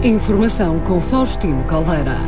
Informação com Faustino Caldeira.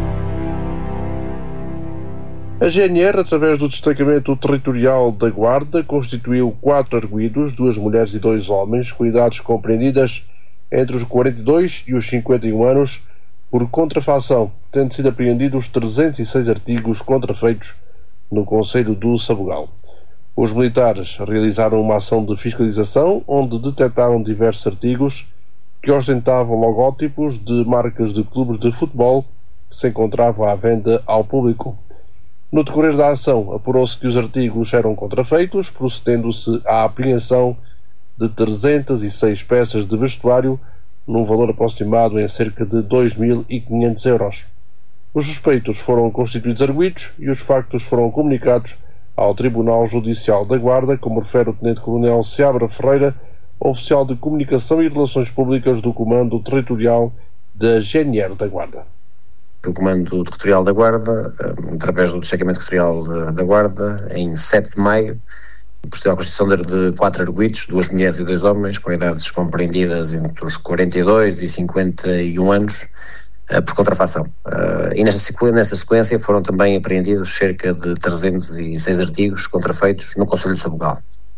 A GNR, através do Destacamento Territorial da Guarda, constituiu 4 arguidos, 2 mulheres e 2 homens, com idades compreendidas entre os 42 e os 51 anos, por contrafação, tendo sido apreendidos 306 artigos contrafeitos no concelho do Sabugal. Os militares realizaram uma ação de fiscalização, onde detectaram diversos artigos que ostentavam logótipos de marcas de clubes de futebol que se encontravam à venda ao público. No decorrer da ação, apurou-se que os artigos eram contrafeitos, procedendo-se à apreensão de 306 peças de vestuário, num valor aproximado em cerca de 2.500 euros. Os suspeitos foram constituídos arguidos e os factos foram comunicados ao Tribunal Judicial da Guarda, como refere o Tenente-Coronel Seabra Ferreira, oficial de Comunicação e Relações Públicas do Comando Territorial da GNR da Guarda. O Comando Territorial da Guarda, através do Destacamento Territorial da Guarda, em 7 de maio, procedeu à constituição de 4 arguidos, 2 mulheres e 2 homens, com idades compreendidas entre os 42 e 51 anos, por contrafação. E nessa sequência foram também apreendidos cerca de 306 artigos contrafeitos no concelho de Sabugal.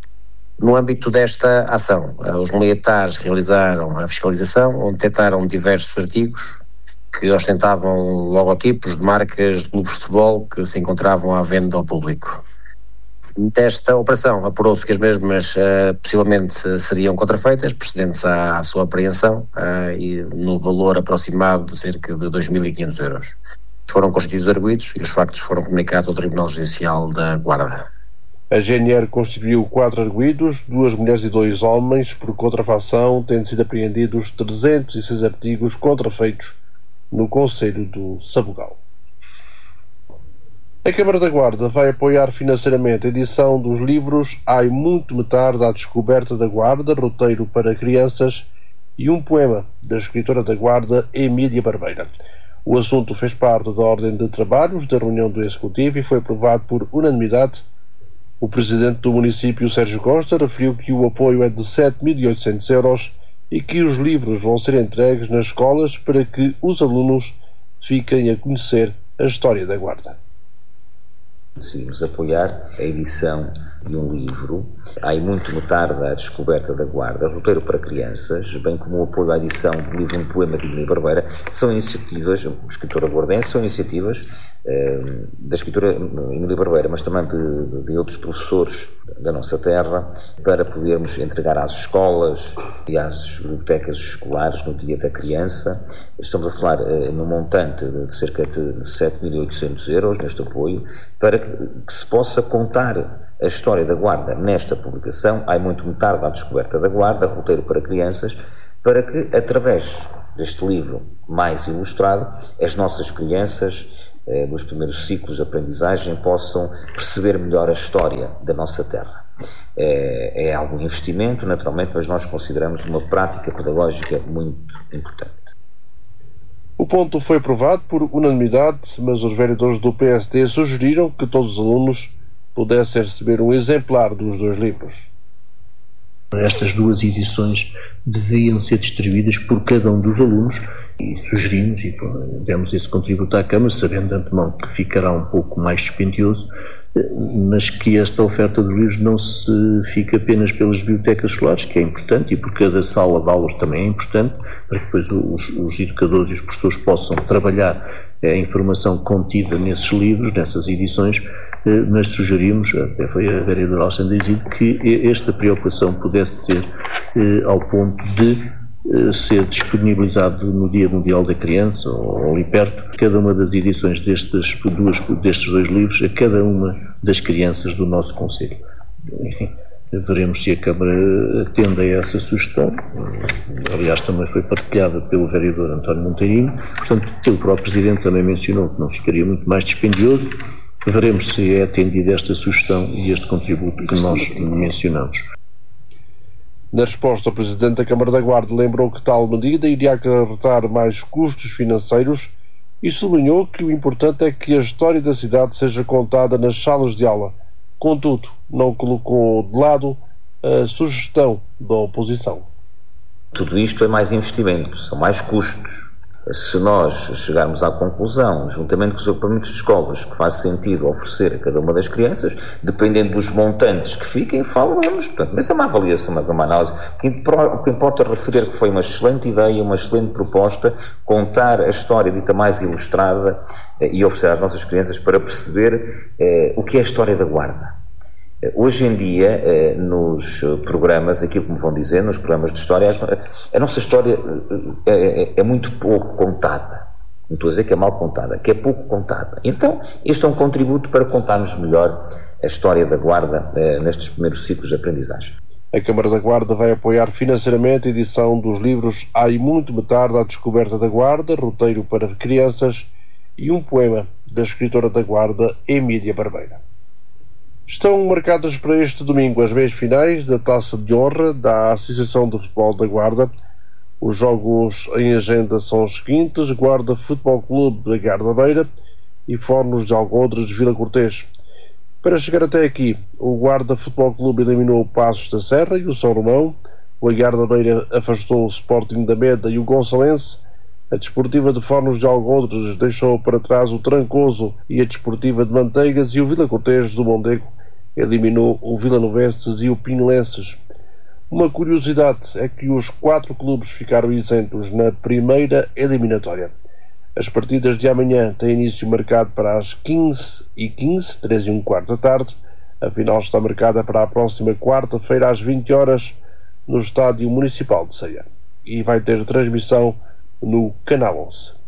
No âmbito desta ação, os militares realizaram a fiscalização, onde detectaram diversos artigos que ostentavam logotipos de marcas de clubes de futebol que se encontravam à venda ao público. Desta operação, apurou-se que as mesmas possivelmente seriam contrafeitas, procedentes à sua apreensão, e no valor aproximado de cerca de 2.500 euros. Foram constituídos arguidos e os factos foram comunicados ao Tribunal Judicial da Guarda. A GNR constituiu 4 arguidos, 2 mulheres e 2 homens, por contrafação, tendo sido apreendidos 306 artigos contrafeitos no concelho do Sabugal. A Câmara da Guarda vai apoiar financeiramente a edição dos livros Ai Muito Me Tarde à Descoberta da Guarda, roteiro para crianças, e um poema da escritora da Guarda, Emília Barbeira. O assunto fez parte da ordem de trabalhos da reunião do Executivo e foi aprovado por unanimidade. O presidente do município, Sérgio Costa, referiu que o apoio é de 7.800 euros e que os livros vão ser entregues nas escolas para que os alunos fiquem a conhecer a história da Guarda. Decidimos apoiar a edição de um livro, Ai Muito Me Tarde à Descoberta da Guarda, roteiro para crianças, bem como o apoio à edição do livro Um Poema de Emília Barbeira. São iniciativas, a escritora guardense, são iniciativas da escritora Emília Barbeira, mas também de outros professores da nossa terra, para podermos entregar às escolas e às bibliotecas escolares no Dia da Criança. Estamos a falar num montante de cerca de 7.800 euros neste apoio, para que se possa contar a história da Guarda nesta publicação, Ai Muito Me Tarde à Descoberta da Guarda, roteiro para crianças, para que, através deste livro mais ilustrado, as nossas crianças, nos primeiros ciclos de aprendizagem, possam perceber melhor a história da nossa terra. É algum investimento, naturalmente, mas nós consideramos uma prática pedagógica muito importante. O ponto foi aprovado por unanimidade, mas os vereadores do PSD sugeriram que todos os alunos pudessem receber um exemplar dos 2 livros. Estas 2 edições deviam ser distribuídas por cada um dos alunos e sugerimos e demos esse contributo à Câmara, sabendo de antemão que ficará um pouco mais dispendioso, mas que esta oferta dos livros não se fique apenas pelas bibliotecas escolares, que é importante, e por cada sala de aulas também é importante, para que depois os educadores e os professores possam trabalhar a informação contida nesses livros, nessas edições, mas sugerimos, até foi a vereadora Alexandra Isidro, que esta preocupação pudesse ser ao ponto de ser disponibilizado no Dia Mundial da Criança, ou ali perto, cada uma das edições destes 2 livros a cada uma das crianças do nosso concelho. Enfim, veremos se a Câmara atende a essa sugestão. Aliás, também foi partilhada pelo vereador António Monteirinho, portanto, pelo próprio Presidente também mencionou que não ficaria muito mais dispendioso. Veremos se é atendida esta sugestão e este contributo que nós mencionamos. Na resposta, o Presidente da Câmara da Guarda lembrou que tal medida iria acarretar mais custos financeiros e sublinhou que o importante é que a história da cidade seja contada nas salas de aula. Contudo, não colocou de lado a sugestão da oposição. Tudo isto é mais investimento, são mais custos. Se nós chegarmos à conclusão, juntamente com os agrupamentos de escolas, que faz sentido oferecer a cada uma das crianças, dependendo dos montantes que fiquem, falaremos. Portanto, mas é uma avaliação, uma análise. O que importa é referir que foi uma excelente ideia, uma excelente proposta, contar a história dita mais ilustrada e oferecer às nossas crianças para perceber o que é a história da Guarda. Hoje em dia, nos programas, aquilo que me vão dizer, nos programas de história, a nossa história é muito pouco contada. Não estou a dizer que é mal contada, que é pouco contada. Então, este é um contributo para contarmos melhor a história da Guarda nestes primeiros ciclos de aprendizagem. A Câmara da Guarda vai apoiar financeiramente a edição dos livros Há e Muito Me Tarde à Descoberta da Guarda, roteiro para crianças, e um poema da escritora da Guarda, Emília Barbeira. Estão marcadas para este domingo as meias finais da Taça de Honra da Associação de Futebol da Guarda. Os jogos em agenda são os seguintes: Guarda Futebol Clube da Guarda Beira e Fornos de Algodres de Vila Cortês. Para chegar até aqui, o Guarda Futebol Clube eliminou o Passos da Serra e o São Romão, o Guarda Beira afastou o Sporting da Meda e o Gonçalense, a Desportiva de Fornos de Algodres deixou para trás o Trancoso e a Desportiva de Manteigas, e o Vila Cortês do Mondego eliminou o Vilanovenses e o Pinelenses. Uma curiosidade é que os 4 clubes ficaram isentos na primeira eliminatória. As partidas de amanhã têm início marcado para as 15h15, 3h15 da tarde. A final está marcada para a próxima quarta-feira às 20 horas no Estádio Municipal de Ceia e vai ter transmissão no Canal 11.